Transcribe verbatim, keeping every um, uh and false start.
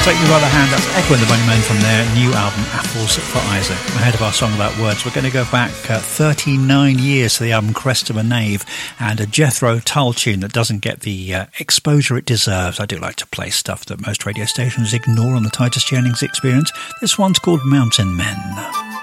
Take Me By The Hand, that's Echo and the Bunnymen from their new album Apples for Isaac. Ahead of our song about words, we're going to go back uh, thirty-nine years to the album Crest of a Knave and a Jethro Tull tune that doesn't get the uh, exposure it deserves. I do like to play stuff that most radio stations ignore on the Titus Jennings Experience. This one's called Mountain Men.